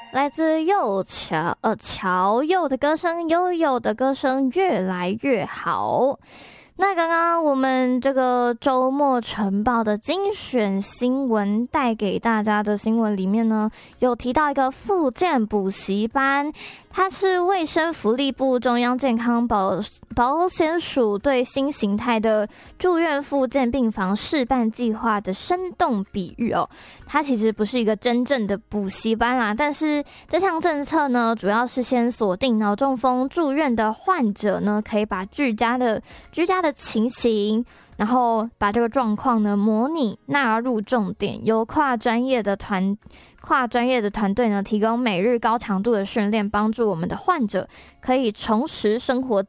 来自乔佑的歌声，悠悠的歌声越来越好。那刚刚我们这个周末晨报的精选新闻带给大家的新闻里面呢，有提到一个复健补习班，它是卫生福利部中央健康保险署对新形态的住院复健病房示范计划的生动比喻哦。它其实不是一个真正的补习班啦，但是这项政策呢，主要是先锁定脑中风住院的患者呢，可以把居家的情形，然后把这个状况呢模拟纳入重点，由跨专业的团队呢提供每日高强度的训练，帮助我们的患者可以重拾生活